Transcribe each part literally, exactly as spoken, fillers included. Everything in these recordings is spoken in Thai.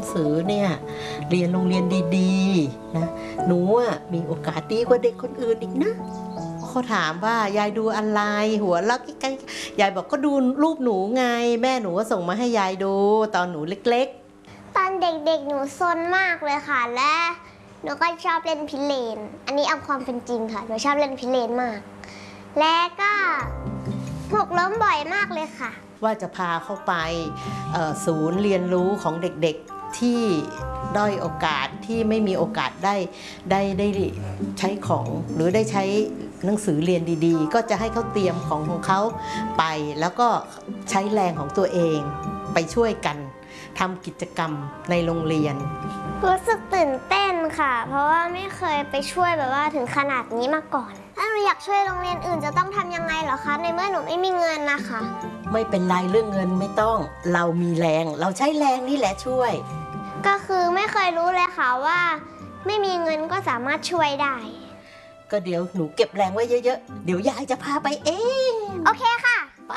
สือเนี่ยเรียนโรงเรียนดีๆนะหนูอ่ะมีโอกาสดีกว่าเด็กคนอื่นอีกนะเขาถามว่ายายดูอะไรหัวเราะกิ๊กๆยายบอกก็ดูรูปหนูไงแม่หนูก็ส่งมาให้ยายดูตอนหนูเล็กๆตอนเด็กๆหนูซนมากเลยค่ะและหนูก็ชอบเล่นพิเรนอันนี้เอาความเป็นจริงค่ะหนูชอบเล่นพิเรนมากและก็หกล้มบ่อยมากเลยค่ะว่าจะพาเข้าไปศูนย์เรียนรู้ของเด็กๆที่ด้อยโอกาสที่ไม่มีโอกาสได้ได้ได้ใช้ของหรือได้ใช้หนังสือเรียนดีๆก็จะให้เขาเตรียมของของเขาไปแล้วก็ใช้แรงของตัวเองไปช่วยกันทำกิจกรรมในโรงเรียนรู้สึกตื่นเต้นค่ะเพราะว่าไม่เคยไปช่วยแบบว่าถึงขนาดนี้มาก่อนถ้าหนูอยากช่วยโรงเรียนอื่นจะต้องทำยังไงเหรอคะในเมื่อหนูไม่มีเงินนะคะไม่เป็นไรเรื่องเงินไม่ต้องเรามีแรงเราใช้แรงนี่แหละช่วยก็คือไม่เคยรู้เลยค่ะว่าไม่มีเงินก็สามารถช่วยได้ก็เดี๋ยวหนูเก็บแรงไว้เยอะๆเดี๋ยวยายจะพาไปเองโอเคค่ะไป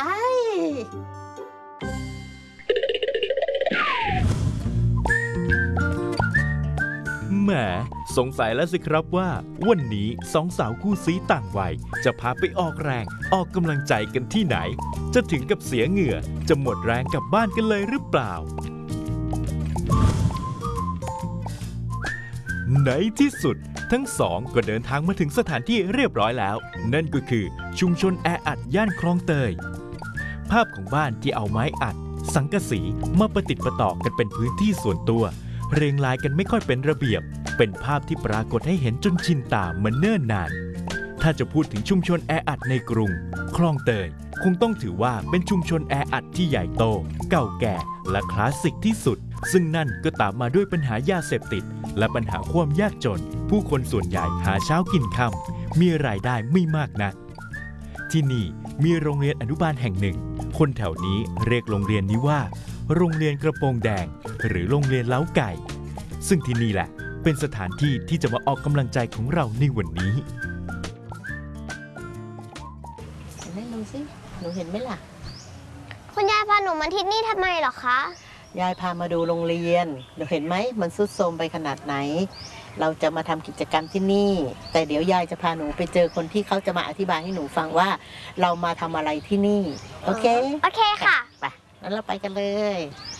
แหมสงสัยแล้วสิครับว่าวันนี้สองสาวคู่ซี้ต่างวัยจะพาไปออกแรงออกกำลังใจกันที่ไหนจะถึงกับเสียเหงื่อจะหมดแรงกลับบ้านกันเลยหรือเปล่าในที่สุดทั้งสองก็เดินทางมาถึงสถานที่เรียบร้อยแล้วนั่นก็คือชุมชนแออัดย่านคลองเตยภาพของบ้านที่เอาไม้อัดสังกะสีมาประติดประต่อกันเป็นพื้นที่ส่วนตัวเรียงรายกันไม่ค่อยเป็นระเบียบเป็นภาพที่ปรากฏให้เห็นจนชินตามาเนิ่นนานถ้าจะพูดถึงชุมชนแออัดในกรุงคลองเตยคงต้องถือว่าเป็นชุมชนแออัดที่ใหญ่โตเก่าแก่และคลาสสิกที่สุดซึ่งนั่นก็ตามมาด้วยปัญหายาเสพติดและปัญหาความยากจนผู้คนส่วนใหญ่หาเช้ากินค่ำมีรายได้ไม่มากนักที่นี่มีโรงเรียนอนุบาลแห่งหนึ่งคนแถวนี้เรียกโรงเรียนนี้ว่าโรงเรียนกระโปรงแดงหรือโรงเรียนเล้าไก่ซึ่งที่นี่แหละเป็นสถานที่ที่จะมาออกกำลังใจของเราในวันนี้แม่ดูสิหนูเห็นไหมล่ะคุณยายพาหนูมาที่นี่ทำไมเหรอคะยายพามาดูโรงเรียนเดี๋ยวเห็นไหมมันทรุดโทรมไปขนาดไหนเราจะมาทำกิจกรรมที่นี่แต่เดี๋ยวยายจะพาหนูไปเจอคนที่เขาจะมาอธิบายให้หนูฟังว่าเรามาทำอะไรที่นี่โอเคโอเคค่ะไปงั้นเราไปกันเลย